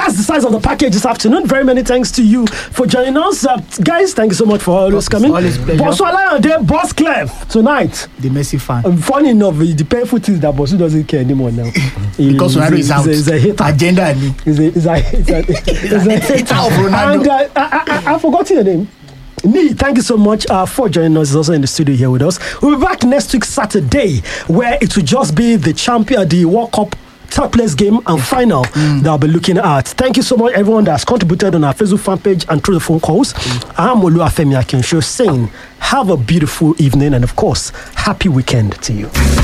That's the size of the package this afternoon. Very many thanks to you for joining us. Guys, thank you so much for always coming. Always pleasure. Boss Wala and Boss Clef tonight. The Messi fan. Funny enough, the painful thing is that Boss doesn't care anymore now. Because Ronaldo is out. He's a hater. Agenda. He's a hater of Ronaldo. And I forgot your name. Nee, thank you so much for joining us. He's also in the studio here with us. We'll be back next week Saturday, where it will just be the World Cup third place game and final that I'll be looking at. Thank you so much, everyone that's contributed on our Facebook fan page and through the phone calls. I'm Oluwafemi Akinsho saying, have a beautiful evening and, of course, happy weekend to you.